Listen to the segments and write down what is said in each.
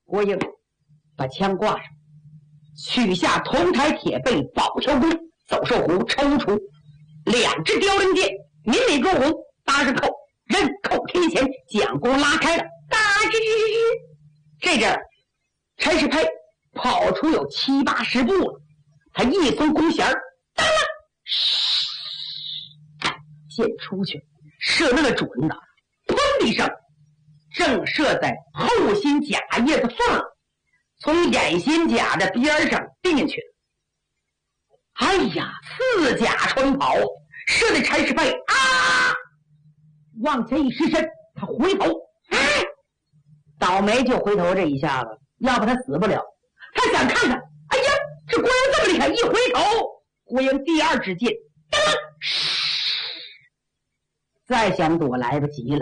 郭英把枪挂上，取下铜台铁背宝条弓，走兽壶抽出2支雕翎箭，明里捉红，搭上扣，刃扣天前，将弓拉开了，哒吱吱吱吱。这阵陈世佩跑出有7、80步了，他一松弓弦，当啷，箭出去，射那个准呐，砰的一声，正射在后心甲叶子缝，从眼心甲的边上钉进去。哎呀，四甲穿袍，射的陈世佩啊，往前一失身，他回头，哎，倒霉就回头这一下子，要不他死不了。他想看看，哎呀，这郭英这么厉害，一回头，郭英第2支箭，当啷，再想躲来不及了，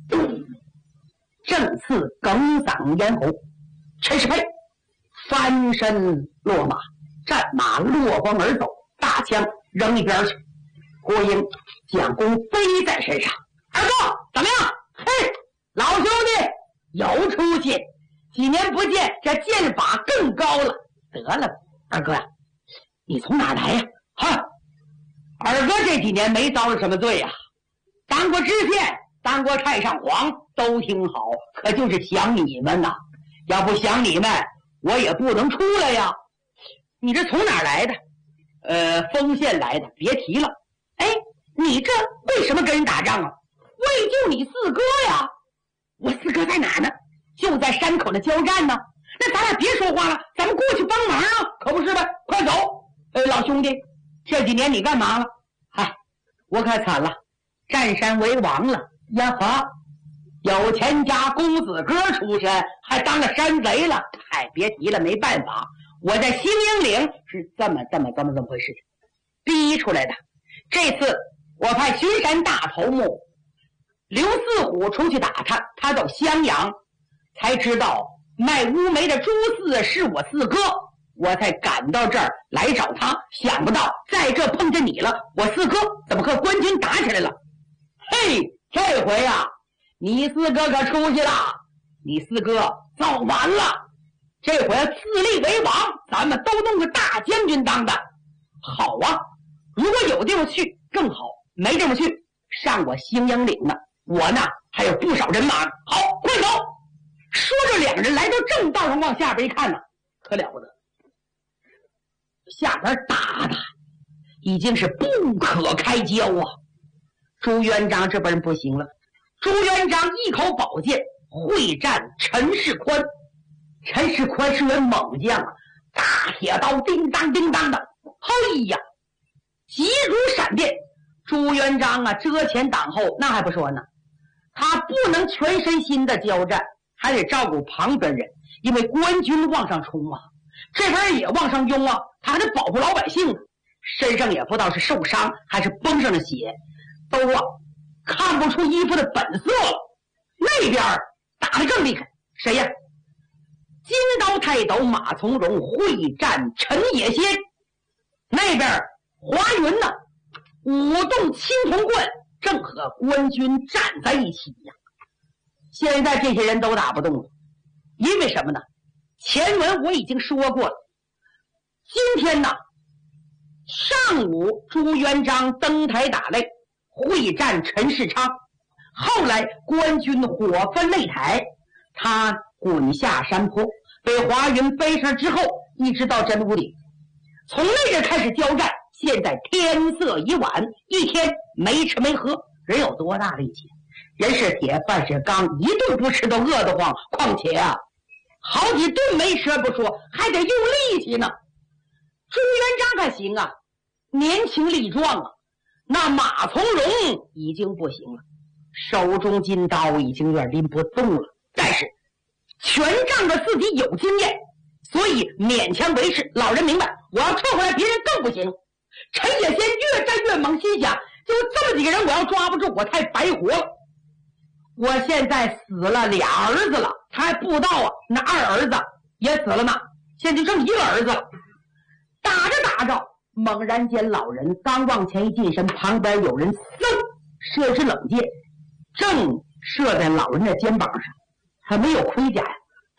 正刺哽嗓咽喉。陈世佩翻身落马，战马落荒而走，大枪扔一边去。郭英将弓背在身上，二哥怎么样？嘿，老兄弟有出息，几年不见，这剑法更高了。得了，二哥呀，你从哪来呀？哈，二哥这几年没遭了什么罪呀，当过知县，当过太上皇，都挺好，可就是想你们呐，要不想你们，我也不能出来呀。你这从哪儿来的？丰县来的，别提了。哎，你这为什么跟人打仗啊？为救你四哥呀。我四哥在哪呢？就在山口的交战呢。那咱俩别说话了，咱们过去帮忙啊，可不是吧？快走！老兄弟，这几年你干嘛了？嗨，我可惨了，占山为王了呀！哈，有钱家公子哥出身，还当了山贼了。嗨，别提了，没办法，我在兴英岭是这么回事，逼出来的。这次我派巡山大头目刘四虎出去打他，他到襄阳才知道卖乌梅的朱四是我四哥，我才赶到这儿来找他。想不到在这碰见你了，我四哥怎么和官军打起来了？嘿，这回啊，你四哥可出息了，你四哥造完了。这回自立为王，咱们都弄个大将军当的。好啊，如果有地方去更好，没地方去，上我兴英岭呢，我呢还有不少人马。好，快走！说着两人来到正道上，往下边一看呢，可了不得，下边打的已经是不可开交啊。朱元璋这边人不行了，朱元璋一口宝剑会战陈世宽。陈世宽是位猛将啊，大铁刀叮当叮当的，嘿呀，急如闪电。朱元璋啊，遮前挡后，那还不说呢，他不能全身心的交战，还得照顾旁边人，因为官军往上冲啊，这边也往上拥啊，他还得保护老百姓，身上也不知道是受伤还是崩上了血，都啊看不出衣服的本色了。那边打得更厉害，谁呀？金刀泰斗马从容会战陈野先。那边华云呢，舞动青铜棍，正和官军站在一起呀。现在这些人都打不动了，因为什么呢？前文我已经说过了，今天呢上午朱元璋登台打擂会战陈世昌，后来官军火分擂台，他滚下山坡，被华云背上之后，一直到真屋里，从那阵开始交战。现在天色已晚，一天没吃没喝，人有多大力气？人是铁，饭是钢，一顿不吃都饿得慌，况且啊好几顿没吃不说，还得用力气呢。朱元璋还行啊，年轻力壮啊，那马从容已经不行了，手中金刀已经有点拎不动了，但是全仗着自己有经验，所以勉强为是。老人明白，我要撤回来别人更不行。陈野先越战越猛，心想就这么几个人我要抓不住我太白活了。我现在死了俩儿子了，他还不知道啊，那二儿子也死了呢，现在就剩一个儿子了。打着打着，猛然间老人刚往前一近身，旁边有人嗖射支冷箭，正射在老人的肩膀上，他没有盔甲呀，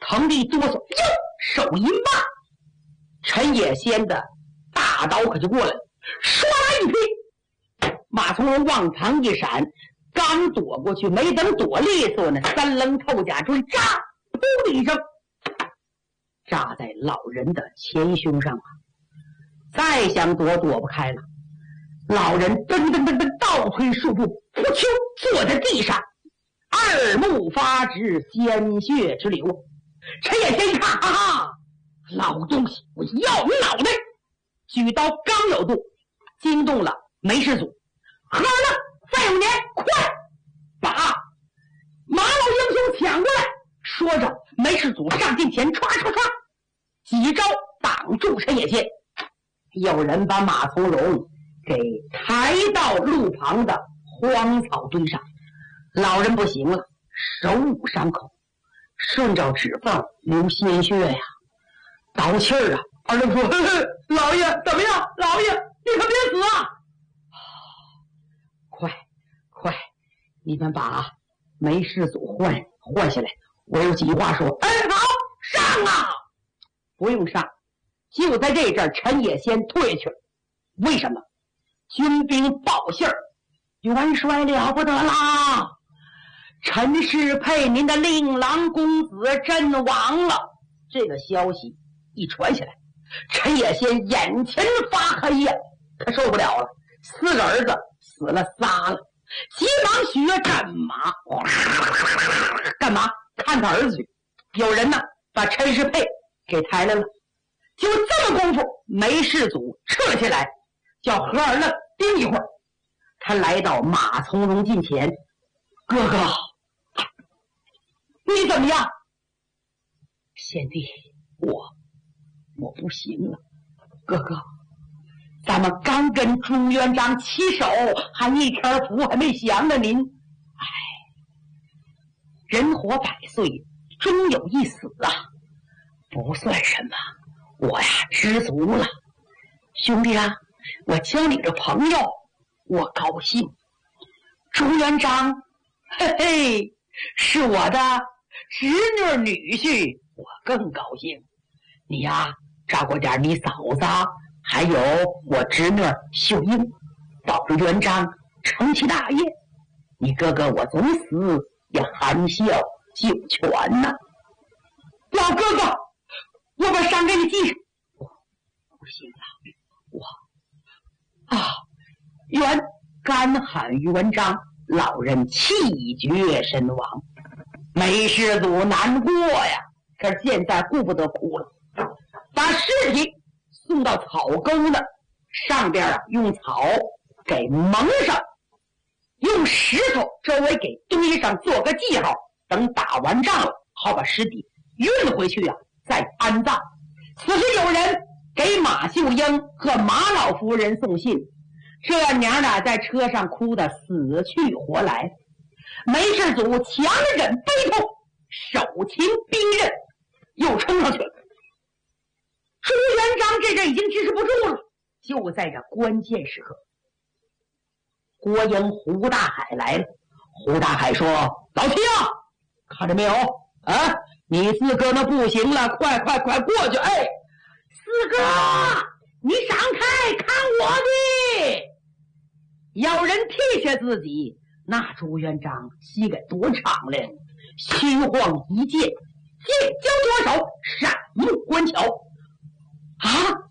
腾地哆嗦，哟，手一慢，陈野先的大刀可就过来了，唰一劈，马从容往旁一闪，刚躲过去，没等躲利索呢，三棱透甲锥扎，噗的一声，扎在老人的前胸上啊！再想躲不开了。老人噔噔噔噔倒退数步，扑丘坐在地上，二目发直，鲜血直流。陈野先一看，哈哈，老东西，我要你脑袋！举刀刚有度，惊动了梅世祖。喝了，范永年，快把马老英雄抢过来！说着，梅世祖上近前，唰唰唰，几招挡住陈野先。有人把马从容给抬到路旁的荒草堆上，老人不行了，手捂伤口，顺着指缝流鲜血呀，倒气儿啊！二人说：“嘿嘿，老爷怎么样？老爷，你可别死啊！快，你们把梅世祖换下来，我有几句话说。”哎，好，上啊！不用上，就在这阵儿，陈野先退去了。为什么？军兵报信儿，元帅了不得啦！陈世佩，您的令郎公子阵亡了。这个消息一传下来，陈野先眼前发黑呀，他受不了了。4个儿子死了仨了，急忙学战马，干嘛？看他儿子去。有人呢，把陈世佩给抬来了。就这么功夫，梅世祖撤下来，叫何尔愣盯一会儿。他来到马从容近前，哥哥，你怎么样？贤弟，我不行了。哥哥，咱们刚跟朱元璋起手，还一天福还没享呢。您，哎，人活100岁，终有一死啊，不算什么。我呀，知足了。兄弟啊，我交你个朋友，我高兴。朱元璋，嘿嘿，是我的侄女女婿，我更高兴。你呀，照顾点你嫂子，还有我侄女秀英，保住元璋成其大业。你哥哥我总死也含笑九泉呐。老哥哥，我把伤给你系上。不行了，我干喊元璋，老人气绝身亡。梅世祖难过呀，可是现在顾不得哭了，把尸体送到草沟呢，上边用草给蒙上，用石头周围给堆上，做个记号，等打完仗了，好把尸体运回去再安葬。此时有人给马秀英和马老夫人送信，这娘俩在车上哭得死去活来。梅世祖强忍悲痛，手擎兵刃，又冲上去了。朱元璋这阵已经支持不住了，就在这关键时刻，郭英胡大海来了。胡大海说：“老七啊，看着没有啊？你四哥那不行了，快过去！哎，四哥，你闪开，看我的！”有人替下自己，那朱元璋膝盖多敞亮，虚晃一剑，剑交左手，闪目观瞧。啊！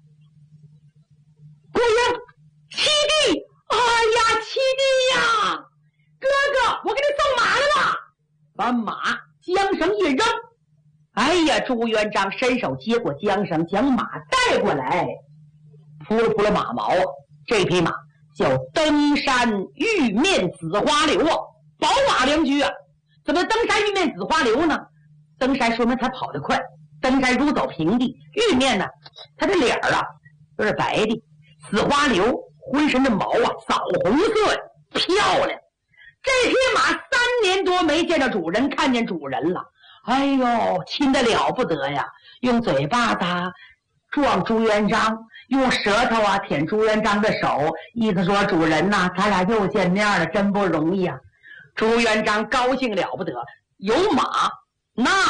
郭英，七弟！哎呀，七弟呀！哥哥，我给你送马来了！把马缰绳一扔，哎呀，朱元璋伸手接过缰绳，将马带过来，扑了马毛。这匹马叫登山玉面紫花流啊，宝马良驹啊！怎么登山玉面紫花流呢？登山说明他跑得快，登山如走平地。玉面呢，他的脸有点白的，紫花流浑身的毛枣红色呀，漂亮。这匹马3年多没见着主人，看见主人了，哎呦，亲得了不得呀！用嘴巴子撞朱元璋，用舌头舔朱元璋的手，意思说主人呐，咱俩又见面了，真不容易啊！朱元璋高兴了不得，有马那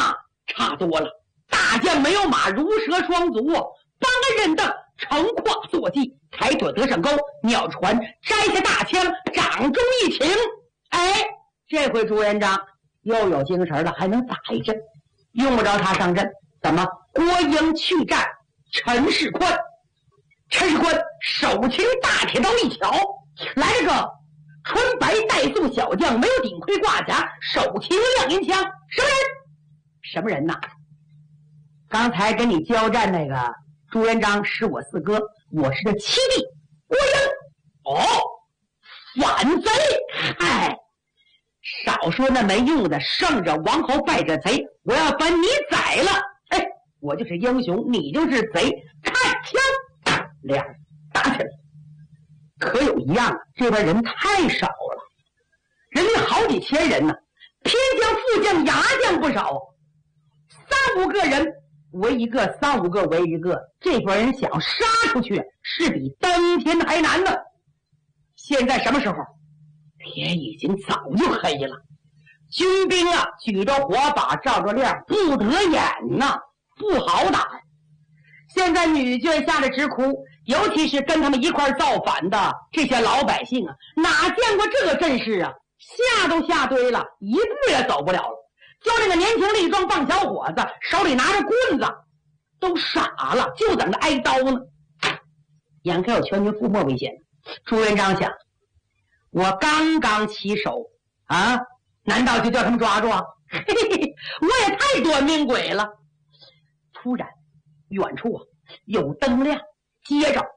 差多了。大将没有马，如蛇双足，帮个人的乘胯坐骑，抬腿得上钩，鸟船摘下大枪，掌中一挺。哎，这回朱元璋又有精神了，还能打一阵，用不着他上阵。怎么？郭英去战陈世宽，陈世宽手擎大铁刀一挑，来了个穿白带素小将，没有顶盔挂甲，手擎亮银枪。什么人？什么人呐？刚才跟你交战那个朱元璋是我四哥，我是他七弟郭英。哦，反贼！嗨，少说那没用的，胜者王侯败者贼，我要把你宰了，哎，我就是英雄，你就是贼。开枪，俩人打起来。可有一样，这边人太少了，人家好几千人呢，偏将副将牙将不少，3、5个人为一个，3、5个为一个，这波人想杀出去是比登天还难呢。现在什么时候？天已经早就黑了，军兵啊举着火把照着亮，不得眼呐，不好打。现在女眷吓得直哭，尤其是跟他们一块造反的这些老百姓啊，哪见过这个阵势啊，吓都吓堆了，一步也走不了了。就那个年轻力壮棒小伙子，手里拿着棍子，都傻了，就等着挨刀呢。眼看有全军覆没危险，朱元璋想，我刚刚起手啊，难道就叫他们抓住啊？嘿嘿嘿，我也太短命鬼了。突然远处啊有灯亮，接着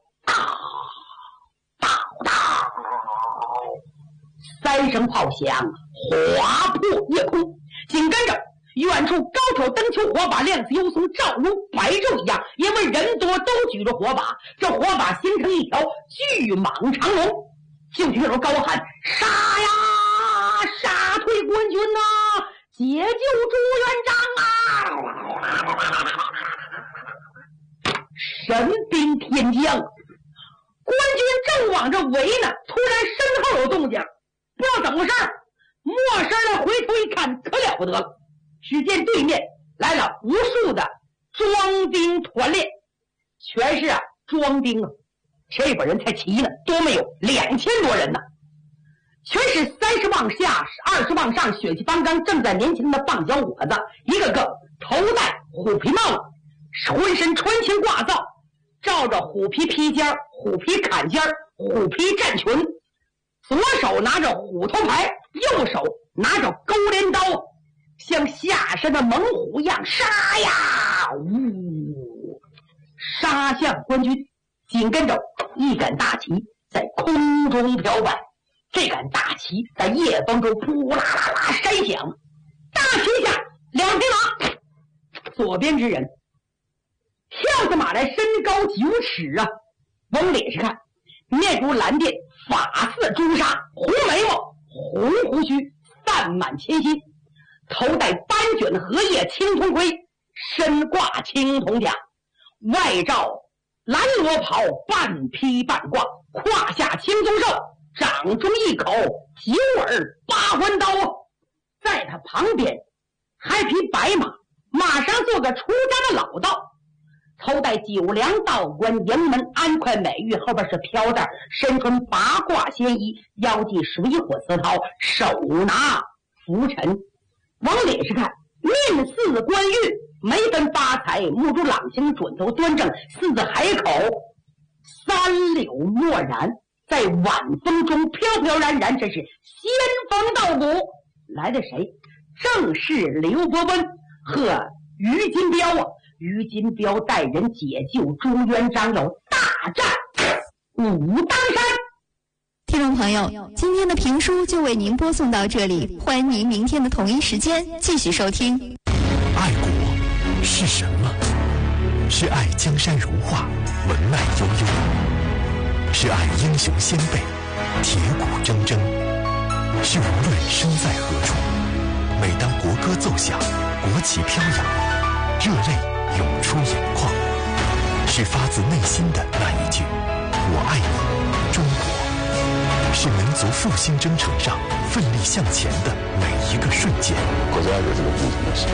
3声炮响，划破夜空。紧跟着远处高挑灯球火把亮似幽松，照如白昼一样，因为人多都举着火把，这火把形成一条巨蟒长龙。就听有高喊，杀呀，杀退官军呐，解救朱元璋啊！神兵天降，官军正往这围呢，突然身后有动静，不知道怎么回事，陌生人回头一看，可了不得了，只见对面来了无数的装兵团练，全是装兵啊，这帮人才齐呢，多没有2000多人呢，全是30往下20往上，血气方刚，正在年轻的棒小伙子，一个个头戴虎皮帽子，浑身穿青挂罩，罩着虎皮披肩、虎皮坎肩、虎皮战裙，左手拿着虎头牌，右手拿着勾镰刀，像下山的猛虎一样杀呀，呜，杀向官军。紧跟着一杆大旗在空中飘摆，这杆大旗在夜风中扑啦啦啦山响。大旗下2匹马，左边之人跳下马来，身高9尺啊，往脸上看，面如蓝靛，发似朱砂，红眉毛，红胡须，散满前心，头戴斑卷荷叶青铜盔，身挂青铜甲，外罩蓝罗袍，半披半挂，胯下青松兽，掌中一口9耳8环刀。在他旁边还匹白马，马上坐个出家的老道，头戴9梁道冠，迎门安快美玉，后边是飘带，身穿八卦仙衣，腰系水火丝绦，手拿拂尘。往脸上看，面似冠玉，眉分发财，目珠朗星，准头端正，四字海口，三柳漠然，在晚风中飘飘然然，真是仙风道骨。来的谁？正是刘伯温和于金彪啊！于金彪带人解救朱元璋，有大战武当山。 听众朋友，今天的评书就为您播送到这里，欢迎您明天的同一时间继续收听。 爱国是什么？是爱江山如画，文脉悠悠；是爱英雄先辈，铁骨铮铮；是无论身在何处，每当国歌奏响，国旗飘扬，热泪涌出眼眶；是发自内心的那一句“我爱你，中国”；是民族复兴征程上奋力向前的每一个瞬间。 国家有这个不同的时